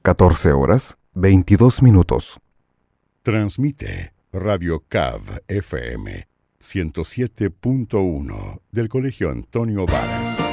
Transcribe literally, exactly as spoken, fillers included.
catorce horas, veintidós minutos. Transmite Radio C A V F M ciento siete punto uno del Colegio Antonio Varas.